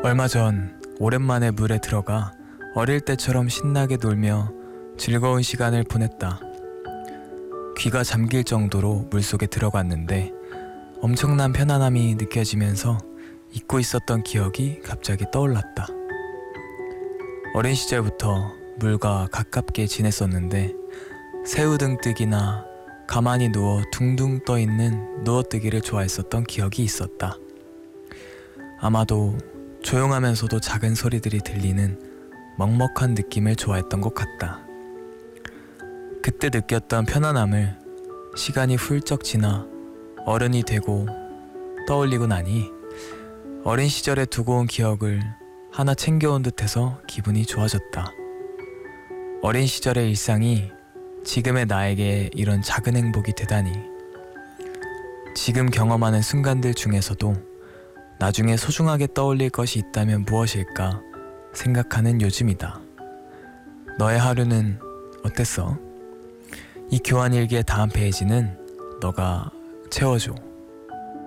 얼마 전 오랜만에 물에 들어가 어릴 때처럼 신나게 놀며 즐거운 시간을 보냈다. 귀가 잠길 정도로 물속에 들어갔는데 엄청난 편안함이 느껴지면서 잊고 있었던 기억이 갑자기 떠올랐다. 어린 시절부터 물과 가깝게 지냈었는데 새우등뜨기나 가만히 누워 둥둥 떠있는 누워뜨기를 좋아했었던 기억이 있었다. 아마도 조용하면서도 작은 소리들이 들리는 먹먹한 느낌을 좋아했던 것 같다. 그때 느꼈던 편안함을 시간이 훌쩍 지나 어른이 되고 떠올리고 나니 어린 시절에 두고 온 기억을 하나 챙겨온 듯해서 기분이 좋아졌다. 어린 시절의 일상이 지금의 나에게 이런 작은 행복이 되다니. 지금 경험하는 순간들 중에서도 나중에 소중하게 떠올릴 것이 있다면 무엇일까 생각하는 요즘이다. 너의 하루는 어땠어? 이 교환일기의 다음 페이지는 너가 채워줘.